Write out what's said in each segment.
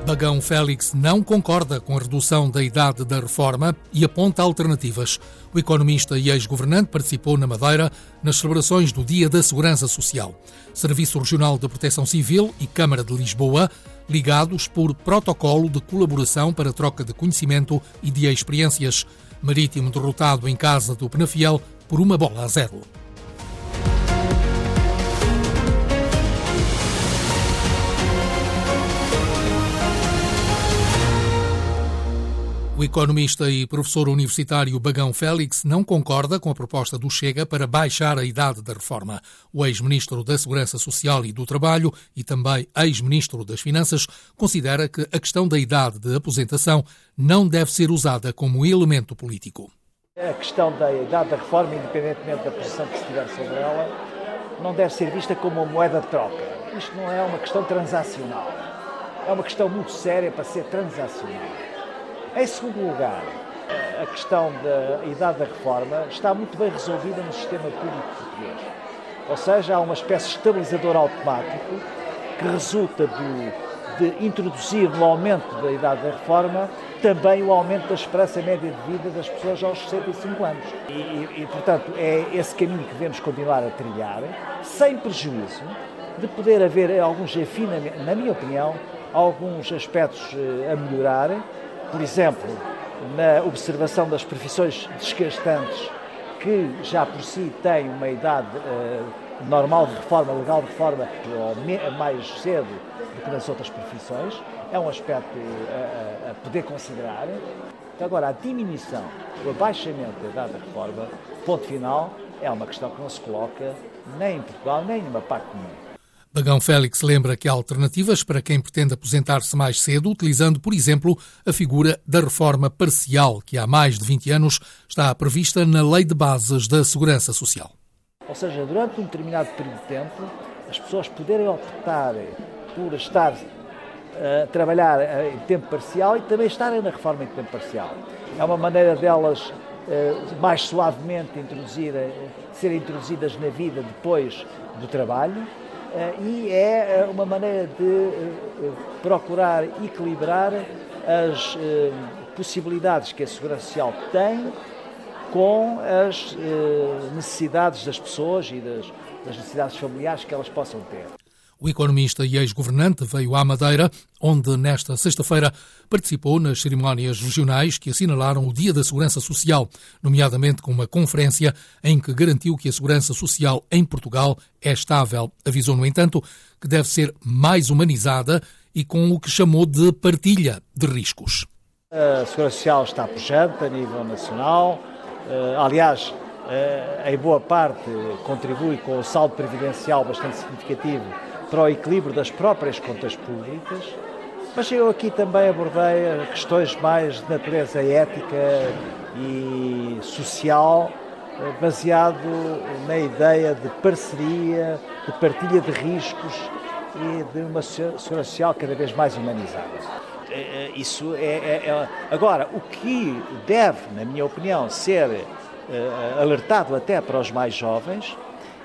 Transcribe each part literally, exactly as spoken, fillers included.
Bagão Félix não concorda com a redução da idade da reforma e aponta alternativas. O economista e ex-governante participou na Madeira nas celebrações do Dia da Segurança Social. Serviço Regional de Proteção Civil e Câmara de Lisboa, ligados por protocolo de colaboração para troca de conhecimento e de experiências. Marítimo derrotado em casa do Penafiel por uma bola a zero. O economista e professor universitário Bagão Félix não concorda com a proposta do Chega para baixar a idade da reforma. O ex-ministro da Segurança Social e do Trabalho e também ex-ministro das Finanças considera que a questão da idade de aposentação não deve ser usada como elemento político. A questão da idade da reforma, independentemente da posição que se tiver sobre ela, não deve ser vista como uma moeda de troca. Isto não é uma questão transacional. É uma questão muito séria para ser transacional. Em segundo lugar, a questão da idade da reforma está muito bem resolvida no sistema público português. Ou seja, há uma espécie de estabilizador automático que resulta do, de introduzir no aumento da idade da reforma também o aumento da esperança média de vida das pessoas aos sessenta e cinco anos. E, e, e, portanto, é esse caminho que devemos continuar a trilhar, sem prejuízo de poder haver alguns afinamentos, na minha opinião, alguns aspectos a melhorar. Por exemplo, na observação das profissões desgastantes, que já por si têm uma idade uh, normal de reforma, legal de reforma, ou me, mais cedo do que nas outras profissões, é um aspecto uh, a poder considerar. Agora, a diminuição, o abaixamento da idade da reforma, ponto final, é uma questão que não se coloca nem em Portugal, nem em nenhuma parte do mundo. Bagão Félix lembra que há alternativas para quem pretende aposentar-se mais cedo, utilizando, por exemplo, a figura da reforma parcial, que há mais de vinte anos está prevista na Lei de Bases da Segurança Social. Ou seja, durante um determinado período de tempo, as pessoas poderem optar por estar a trabalhar em tempo parcial e também estarem na reforma em tempo parcial. É uma maneira delas mais suavemente introduzir, serem introduzidas na vida depois do trabalho. E é uma maneira de procurar equilibrar as possibilidades que a Segurança Social tem com as necessidades das pessoas e das, das necessidades familiares que elas possam ter. O economista e ex-governante veio à Madeira, onde nesta sexta-feira participou nas cerimónias regionais que assinalaram o Dia da Segurança Social, nomeadamente com uma conferência em que garantiu que a segurança social em Portugal é estável. Avisou, no entanto, que deve ser mais humanizada e com o que chamou de partilha de riscos. A Segurança Social está pujante a nível nacional. Aliás, em boa parte contribui com o saldo previdencial bastante significativo para o equilíbrio das próprias contas públicas, mas eu aqui também abordei questões mais de natureza ética e social, baseado na ideia de parceria, de partilha de riscos e de uma segurança social cada vez mais humanizada. Isso é, é, é... Agora, o que deve, na minha opinião, ser alertado até para os mais jovens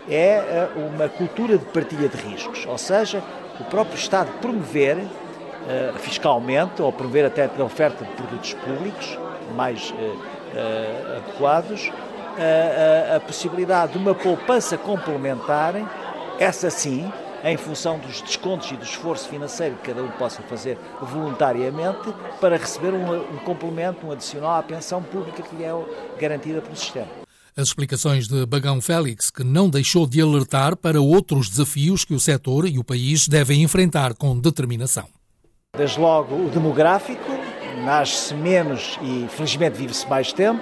é uma cultura de partilha de riscos, ou seja, o próprio Estado promover uh, fiscalmente ou promover até a oferta de produtos públicos mais uh, uh, adequados, uh, uh, a possibilidade de uma poupança complementar, essa sim, em função dos descontos e do esforço financeiro que cada um possa fazer voluntariamente para receber um, um complemento, um adicional à pensão pública que lhe é garantida pelo sistema. As explicações de Bagão Félix, que não deixou de alertar para outros desafios que o setor e o país devem enfrentar com determinação. Desde logo o demográfico, nasce-se menos e felizmente vive-se mais tempo.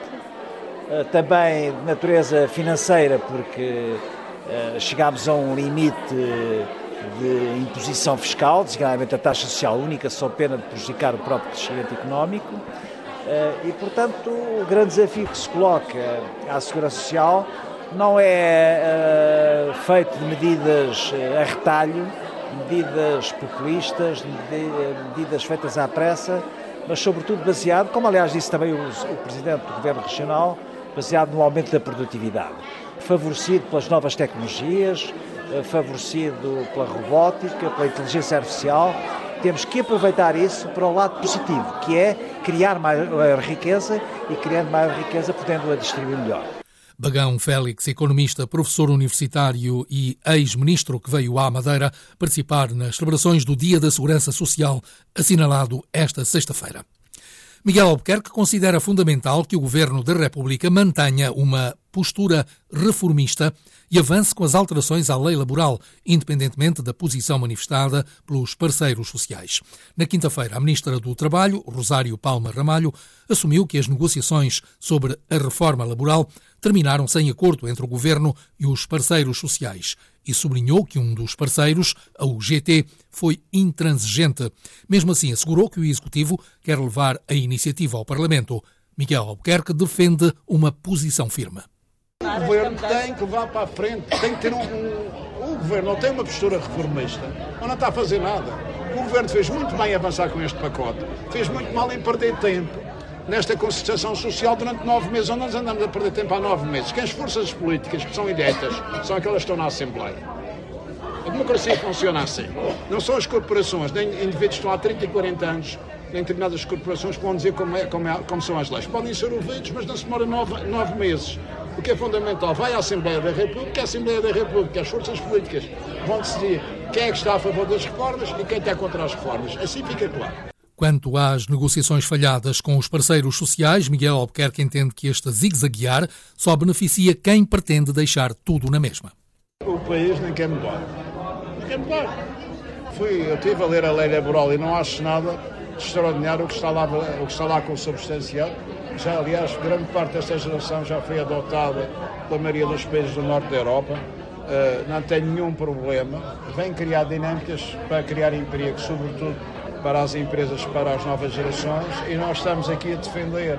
Também de natureza financeira, porque chegámos a um limite de imposição fiscal, designadamente a taxa social única, só pena de prejudicar o próprio crescimento económico. E, portanto, o grande desafio que se coloca à Segurança Social não é uh, feito de medidas a retalho, medidas populistas, medidas feitas à pressa, mas sobretudo baseado, como aliás disse também o, o Presidente do Governo Regional, baseado no aumento da produtividade, favorecido pelas novas tecnologias, favorecido pela robótica, pela inteligência artificial Temos que aproveitar isso para o lado positivo, que é criar mais riqueza e, criando mais riqueza, podendo-a distribuir melhor. Bagão Félix, economista, professor universitário e ex-ministro que veio à Madeira participar nas celebrações do Dia da Segurança Social, assinalado esta sexta-feira. Miguel Albuquerque considera fundamental que o Governo da República mantenha uma postura reformista e avance com as alterações à lei laboral, independentemente da posição manifestada pelos parceiros sociais. Na quinta-feira, a Ministra do Trabalho, Rosário Palma Ramalho, assumiu que as negociações sobre a reforma laboral terminaram sem acordo entre o Governo e os parceiros sociais e sublinhou que um dos parceiros, a U G T, foi intransigente. Mesmo assim, assegurou que o Executivo quer levar a iniciativa ao Parlamento. Miguel Albuquerque defende uma posição firme. O Governo tem que levar para a frente, tem que ter um, um... O Governo não tem uma postura reformista, não está a fazer nada. O Governo fez muito bem avançar com este pacote, fez muito mal em perder tempo nesta concertação social durante nove meses, onde nós andamos a perder tempo há nove meses. Que as forças políticas que são eleitas são aquelas que estão na Assembleia. A democracia funciona assim. Não são as corporações, nem indivíduos que estão há trinta e quarenta anos, nem determinadas corporações que vão dizer como, é, como, é, como são as leis. Podem ser ouvidos, mas não se demora nove, nove meses. O que é fundamental, vai à Assembleia da República, a Assembleia da República, as forças políticas vão decidir quem é que está a favor das reformas e quem está contra as reformas. Assim fica claro. Quanto às negociações falhadas com os parceiros sociais, Miguel Albuquerque entende que este zigue-zaguear só beneficia quem pretende deixar tudo na mesma. O país nem quer mudar. Não quer mudar. Fui, eu estive a ler a lei laboral e não acho nada de extraordinário o que está lá, o que está lá consubstanciado. Já, aliás, grande parte desta geração já foi adotada pela maioria dos países do norte da Europa. Uh, não tem nenhum problema. Vem criar dinâmicas para criar emprego, sobretudo para as empresas, para as novas gerações, e nós estamos aqui a defender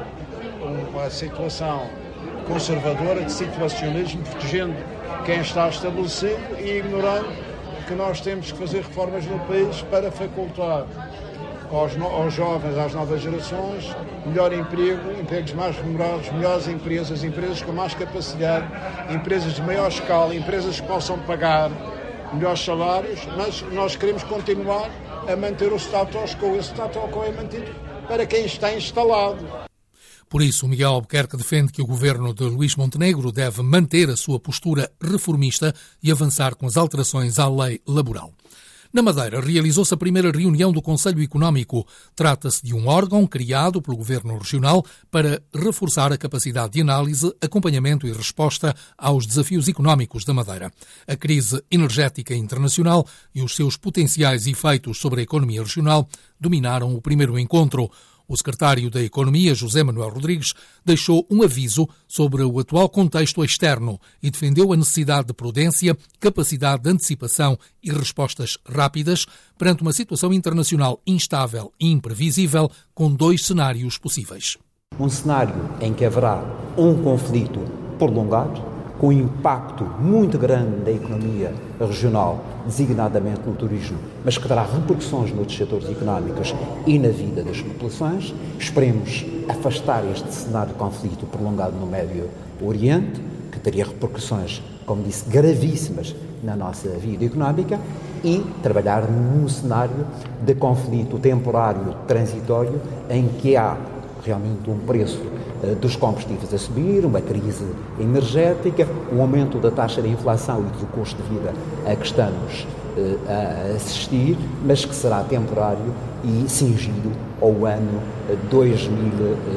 uma situação conservadora de situacionismo, protegendo quem está estabelecido e ignorando que nós temos que fazer reformas no país para facultar aos, no, aos jovens, às novas gerações, melhor emprego, empregos mais remunerados, melhores empresas, empresas com mais capacidade, empresas de maior escala, empresas que possam pagar melhores salários, mas nós queremos continuar a manter o status quo. Esse status quo é mantido para quem está instalado. Por isso, Miguel Albuquerque defende que o governo de Luís Montenegro deve manter a sua postura reformista e avançar com as alterações à lei laboral. Na Madeira, realizou-se a primeira reunião do Conselho Económico. Trata-se de um órgão criado pelo Governo Regional para reforçar a capacidade de análise, acompanhamento e resposta aos desafios económicos da Madeira. A crise energética internacional e os seus potenciais efeitos sobre a economia regional dominaram o primeiro encontro. O secretário da Economia, José Manuel Rodrigues, deixou um aviso sobre o atual contexto externo e defendeu a necessidade de prudência, capacidade de antecipação e respostas rápidas perante uma situação internacional instável e imprevisível, com dois cenários possíveis. Um cenário em que haverá um conflito prolongado, com impacto muito grande na economia regional, designadamente no turismo, mas que terá repercussões noutros setores económicos e na vida das populações. Esperemos afastar este cenário de conflito prolongado no Médio Oriente, que teria repercussões, como disse, gravíssimas na nossa vida económica, e trabalhar num cenário de conflito temporário, transitório, em que há realmente um preço uh, dos combustíveis a subir, uma crise energética, um aumento da taxa de inflação e do custo de vida a que estamos uh, a assistir, mas que será temporário e cingido ao ano dois mil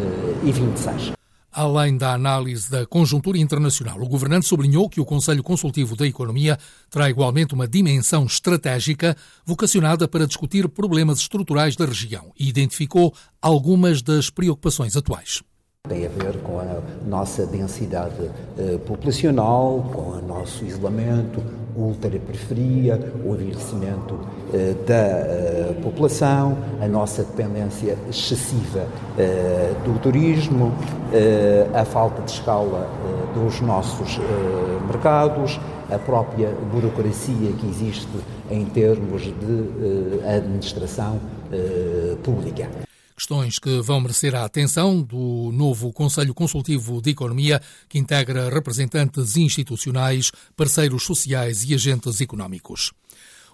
e vinte e seis. Além da análise da conjuntura internacional, o governante sublinhou que o Conselho Consultivo da Economia terá igualmente uma dimensão estratégica vocacionada para discutir problemas estruturais da região e identificou algumas das preocupações atuais. Tem a ver com a nossa densidade uh, populacional, com o nosso isolamento, ultraperiferia, o envelhecimento uh, da uh, população, a nossa dependência excessiva uh, do turismo, uh, a falta de escala uh, dos nossos uh, mercados, a própria burocracia que existe em termos de uh, administração uh, pública. Questões que vão merecer a atenção do novo Conselho Consultivo de Economia, que integra representantes institucionais, parceiros sociais e agentes económicos.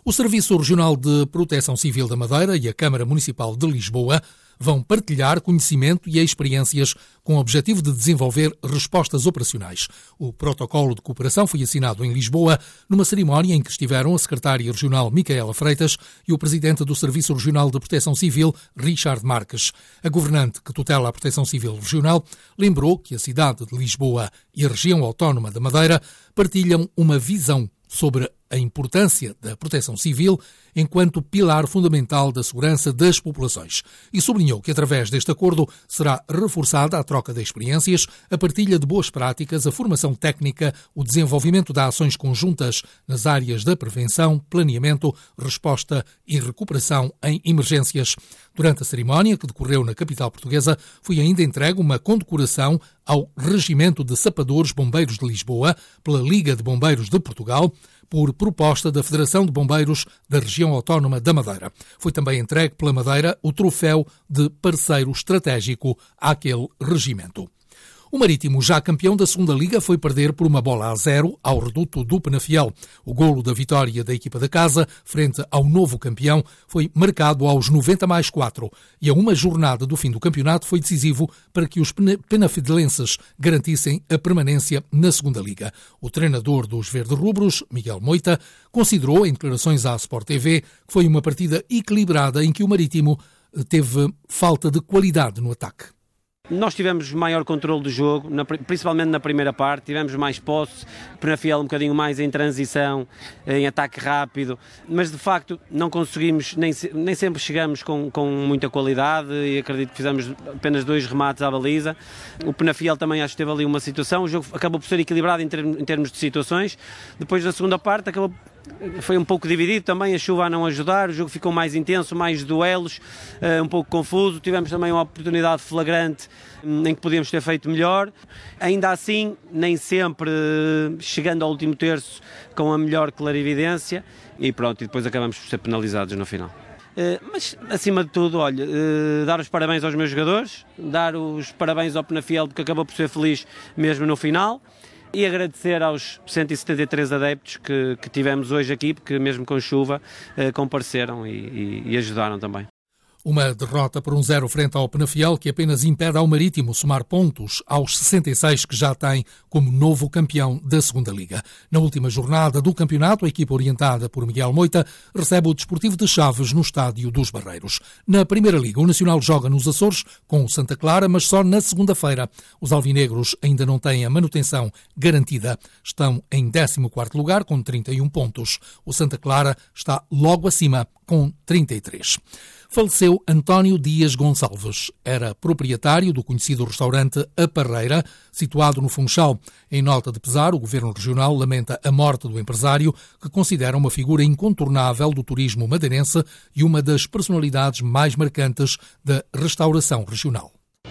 O Serviço Regional de Proteção Civil da Madeira e a Câmara Municipal de Lisboa vão partilhar conhecimento e experiências com o objetivo de desenvolver respostas operacionais. O protocolo de cooperação foi assinado em Lisboa numa cerimónia em que estiveram a secretária regional Micaela Freitas e o presidente do Serviço Regional de Proteção Civil, Richard Marques. A governante que tutela a Proteção Civil Regional lembrou que a cidade de Lisboa e a região autónoma da Madeira partilham uma visão sobre a importância da proteção civil enquanto pilar fundamental da segurança das populações e sublinhou que, através deste acordo, será reforçada a troca de experiências, a partilha de boas práticas, a formação técnica, o desenvolvimento de ações conjuntas nas áreas da prevenção, planeamento, resposta e recuperação em emergências. Durante a cerimónia, que decorreu na capital portuguesa, foi ainda entregue uma condecoração ao Regimento de Sapadores Bombeiros de Lisboa pela Liga de Bombeiros de Portugal, por proposta da Federação de Bombeiros da Região Autónoma da Madeira. Foi também entregue pela Madeira o troféu de parceiro estratégico àquele regimento. O Marítimo, já campeão da segunda Liga, foi perder por uma bola a zero ao reduto do Penafiel. O golo da vitória da equipa da casa, frente ao novo campeão, foi marcado aos noventa mais quatro e a uma jornada do fim do campeonato foi decisivo para que os penafidelenses garantissem a permanência na segunda Liga. O treinador dos verde-rubros, Miguel Moita, considerou em declarações à Sport T V que foi uma partida equilibrada em que o Marítimo teve falta de qualidade no ataque. Nós tivemos maior controle do jogo, principalmente na primeira parte, tivemos mais posse, Penafiel um bocadinho mais em transição, em ataque rápido, mas de facto não conseguimos, nem, nem sempre chegamos com, com muita qualidade e acredito que fizemos apenas dois remates à baliza. O Penafiel também acho que teve ali uma situação, o jogo acabou por ser equilibrado em, ter, em termos de situações. Depois da segunda parte acabou foi um pouco dividido também, a chuva a não ajudar, o jogo ficou mais intenso, mais duelos, um pouco confuso, tivemos também uma oportunidade flagrante em que podíamos ter feito melhor, ainda assim nem sempre chegando ao último terço com a melhor clarividência e pronto, e depois acabamos por ser penalizados no final. Mas acima de tudo, olha, dar os parabéns aos meus jogadores, dar os parabéns ao Penafiel porque acabou por ser feliz mesmo no final. E agradecer aos cento e setenta e três adeptos que, que tivemos hoje aqui, porque mesmo com chuva eh, compareceram e, e, e ajudaram também. Uma derrota por um zero frente ao Penafiel que apenas impede ao Marítimo somar pontos aos sessenta e seis que já tem como novo campeão da segunda Liga. Na última jornada do campeonato, a equipa orientada por Miguel Moita recebe o Desportivo de Chaves no Estádio dos Barreiros. Na Primeira Liga, o Nacional joga nos Açores com o Santa Clara, mas só na segunda-feira. Os alvinegros ainda não têm a manutenção garantida. Estão em décimo quarto lugar com trinta e um pontos. O Santa Clara está logo acima com trinta e três. Faleceu António Dias Gonçalves. Era proprietário do conhecido restaurante A Parreira, situado no Funchal. Em nota de pesar, o Governo Regional lamenta a morte do empresário, que considera uma figura incontornável do turismo madeirense e uma das personalidades mais marcantes da restauração regional.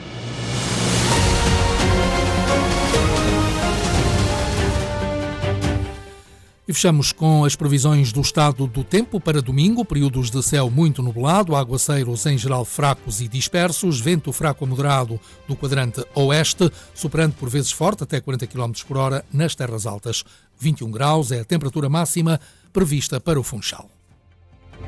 E fechamos com as previsões do estado do tempo para domingo, períodos de céu muito nublado, aguaceiros em geral fracos e dispersos, vento fraco a moderado do quadrante oeste, soprando por vezes forte até quarenta quilómetros por hora nas terras altas. vinte e um graus é a temperatura máxima prevista para o Funchal.